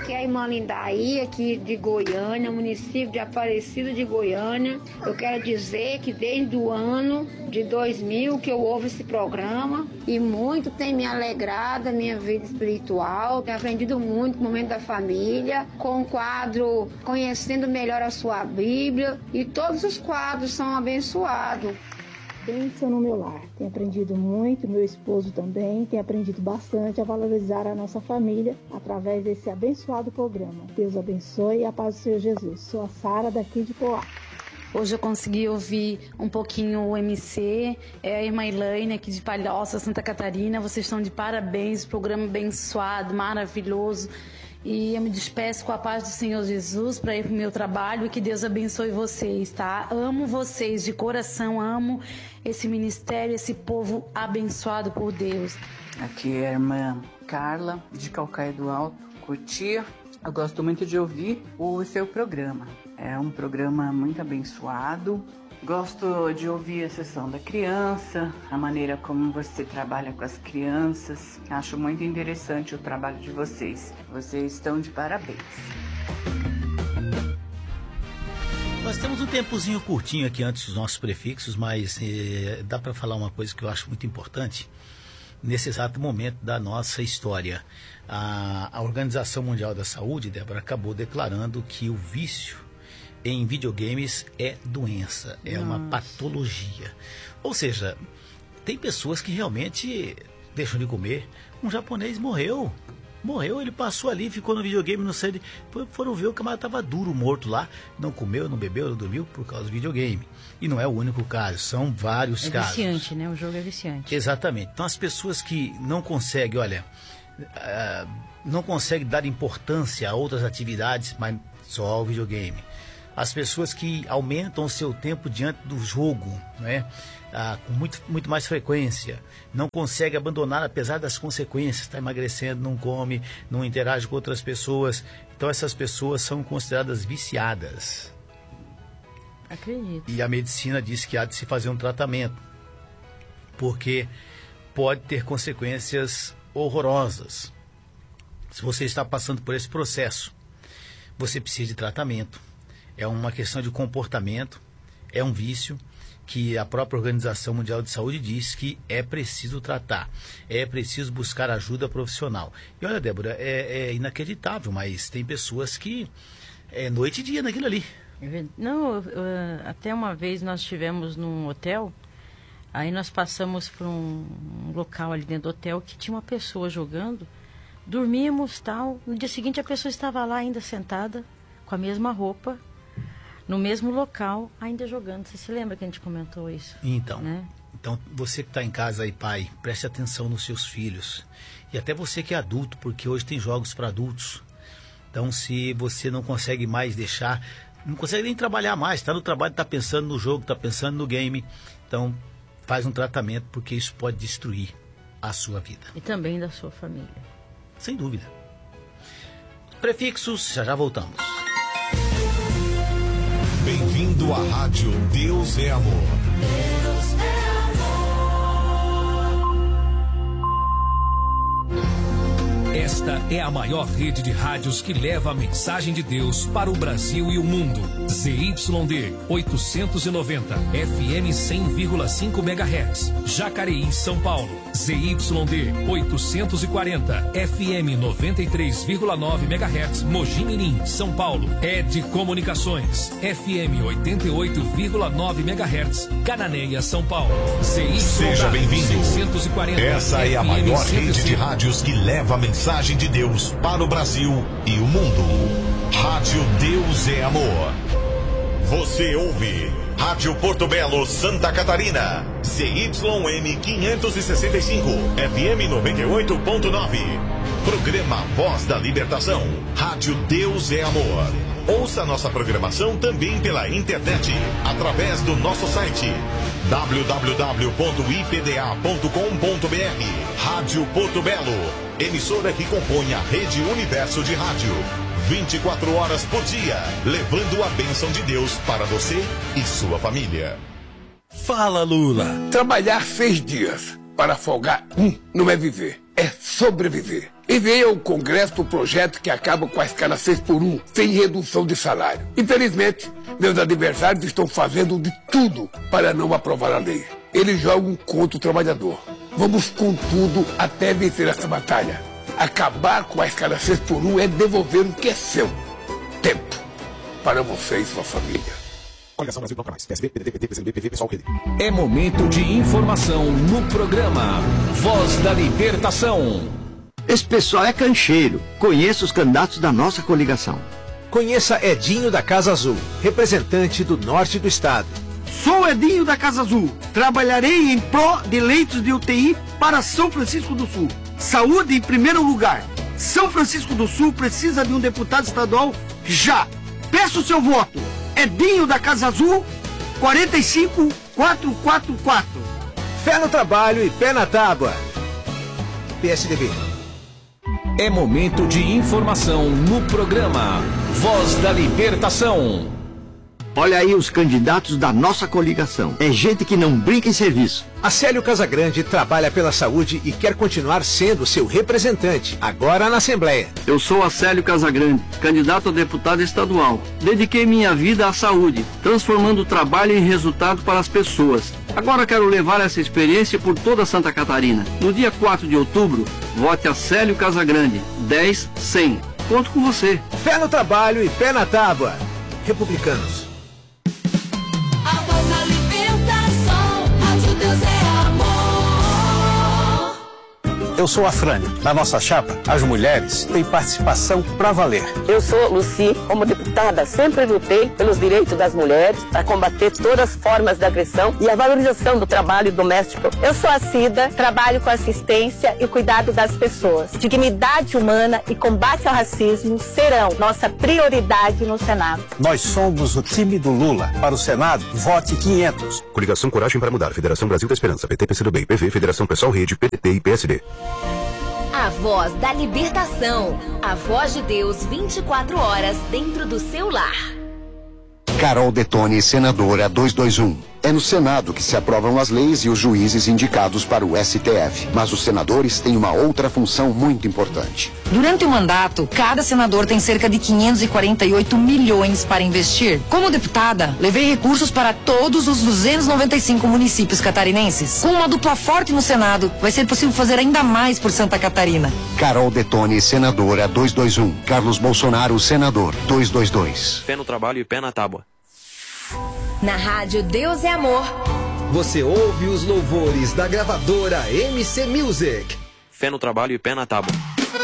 Aqui é a irmã Lindaí, aqui de Goiânia, município de Aparecida de Goiânia. Eu quero dizer que desde o ano de 2000 que eu ouvo esse programa e muito tem me alegrado a minha vida espiritual. Tenho aprendido muito com o momento da família, com o quadro Conhecendo Melhor a Sua Bíblia, e todos os quadros são abençoados. Bênção no meu lar. Tenho aprendido muito, meu esposo também tem aprendido bastante a valorizar a nossa família através desse abençoado programa. Deus abençoe e a paz do Senhor Jesus. Sou a Sara daqui de Poá. Hoje eu consegui ouvir um pouquinho o MC, a irmã Elaine aqui de Palhoça, Santa Catarina. Vocês estão de parabéns, programa abençoado, maravilhoso. E eu me despeço com a paz do Senhor Jesus para ir para o meu trabalho e que Deus abençoe vocês, tá? Amo vocês de coração, amo esse ministério, esse povo abençoado por Deus. Aqui é a irmã Carla, de Calcaia do Alto, Cotia. Eu gosto muito de ouvir o seu programa. É um programa muito abençoado. Gosto de ouvir a sessão da criança, a maneira como você trabalha com as crianças. Acho muito interessante o trabalho de vocês. Vocês estão de parabéns. Nós temos um tempozinho curtinho aqui antes dos nossos prefixos, mas dá para falar uma coisa que eu acho muito importante nesse exato momento da nossa história. A Organização Mundial da Saúde, Débora, acabou declarando que o vício em videogames é doença, é uma patologia. Ou seja, tem pessoas que realmente deixam de comer. Um japonês morreu, ele passou ali, ficou no videogame, não sei, foram ver, o camarada estava duro, morto lá, não comeu, não bebeu, não dormiu por causa do videogame. E não é o único caso, são vários casos. É viciante, né? O jogo é viciante. Exatamente. Então as pessoas que não conseguem, não conseguem dar importância a outras atividades, mas só ao videogame. As pessoas que aumentam o seu tempo diante do jogo, né? Com muito mais frequência, não consegue abandonar apesar das consequências, está emagrecendo, não come, não interage com outras pessoas. Então essas pessoas são consideradas viciadas. Acredito. E a medicina diz que há de se fazer um tratamento, porque pode ter consequências horrorosas. Se você está passando por esse processo, você precisa de tratamento. É uma questão de comportamento, é um vício que a própria Organização Mundial de Saúde diz que é preciso tratar, é preciso buscar ajuda profissional. E olha, Débora, é inacreditável, mas tem pessoas que é noite e dia naquilo ali. Não, até uma vez nós estivemos num hotel, aí nós passamos por um local ali dentro do hotel que tinha uma pessoa jogando, dormimos tal, no dia seguinte a pessoa estava lá ainda sentada, com a mesma roupa, no mesmo local, ainda jogando. Você se lembra que a gente comentou isso? Então, né? Então você que está em casa aí, pai, preste atenção nos seus filhos. E até você que é adulto, porque hoje tem jogos para adultos. Então, se você não consegue mais deixar, não consegue nem trabalhar mais, está no trabalho, está pensando no jogo, está pensando no game, então faz um tratamento, porque isso pode destruir a sua vida. E também da sua família. Sem dúvida. Prefixos, já voltamos. Bem-vindo à Rádio Deus é Amor. Deus é amor. Esta é a maior rede de rádios que leva a mensagem de Deus para o Brasil e o mundo. ZYD 890, FM 100,5 MHz, Jacareí, São Paulo. ZYD 840, FM 93,9 MHz, Mogi Mirim, São Paulo. ED Comunicações, FM 88,9 MHz, Cananéia, São Paulo. Seja bem-vindo. 640, Essa é a maior rede de rádios que leva a mensagem de Deus para o Brasil e o mundo. Rádio Deus é Amor. Você ouve Rádio Porto Belo, Santa Catarina. CYM 565, FM 98.9. Programa Voz da Libertação. Rádio Deus é Amor. Ouça nossa programação também pela internet, através do nosso site www.ipda.com.br. Rádio Porto Belo, emissora que compõe a Rede Universo de Rádio. 24 horas por dia, levando a bênção de Deus para você e sua família. Fala, Lula. Trabalhar 6 dias para folgar não é viver, é sobreviver. Enviei ao Congresso o projeto que acaba com a escala 6x1, sem redução de salário. Infelizmente, meus adversários estão fazendo de tudo para não aprovar a lei. Eles jogam contra o trabalhador. Vamos com tudo até vencer essa batalha. Acabar com a escala 6x1 é devolver o que é seu. Tempo para você e sua família. Coligação Brasil Canais, PSB, PDT, PT, PCB, PV, PSOL, Rede. É momento de informação no programa Voz da Libertação. Esse pessoal é cancheiro. Conheça os candidatos da nossa coligação. Conheça Edinho da Casa Azul, representante do norte do estado. Sou Edinho da Casa Azul. Trabalharei em pró de leitos de UTI para São Francisco do Sul. Saúde em primeiro lugar. São Francisco do Sul precisa de um deputado estadual já. Peço o seu voto. Edinho da Casa Azul, 45444. Fé no trabalho e pé na tábua. PSDB. É momento de informação no programa Voz da Libertação. Olha aí os candidatos da nossa coligação. É gente que não brinca em serviço. Acélio Casagrande trabalha pela saúde e quer continuar sendo seu representante, agora na Assembleia. Eu sou Acélio Casagrande, candidato a deputado estadual. Dediquei minha vida à saúde, transformando o trabalho em resultado para as pessoas. Agora quero levar essa experiência por toda Santa Catarina. No dia 4 de outubro, vote Acélio Casagrande, 10-100. Conto com você. Fé no trabalho e pé na tábua. Republicanos. A voz da libertação, Rádio Deus é amor. Eu sou a Frane. Na nossa chapa, as mulheres têm participação pra valer. Eu sou Luci. Como deputada, sempre lutei pelos direitos das mulheres, para combater todas as formas de agressão e a valorização do trabalho doméstico. Eu sou a Cida, trabalho com assistência e cuidado das pessoas. Dignidade humana e combate ao racismo serão nossa prioridade no Senado. Nós somos o time do Lula. Para o Senado, vote 500. Coligação Coragem para Mudar, Federação Brasil da Esperança, PT, PCdoB, PV, Federação Pessoal Rede, PDT e PSD. A Voz da Libertação. A voz de Deus 24 horas dentro do seu lar. Carol Detone, senadora 221. É no Senado que se aprovam as leis e os juízes indicados para o STF. Mas os senadores têm uma outra função muito importante. Durante o mandato, cada senador tem cerca de 548 milhões para investir. Como deputada, levei recursos para todos os 295 municípios catarinenses. Com uma dupla forte no Senado, vai ser possível fazer ainda mais por Santa Catarina. Carol Detone, senadora 221. Carlos Bolsonaro, senador 222. Pé no trabalho e pé na tábua. Na rádio Deus é Amor. Você ouve os louvores da gravadora MC Music. Fé no trabalho e pé na tábua.